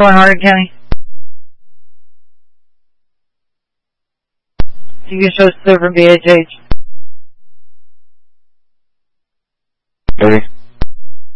Hardin County. You can show us clear from BHH. Okay.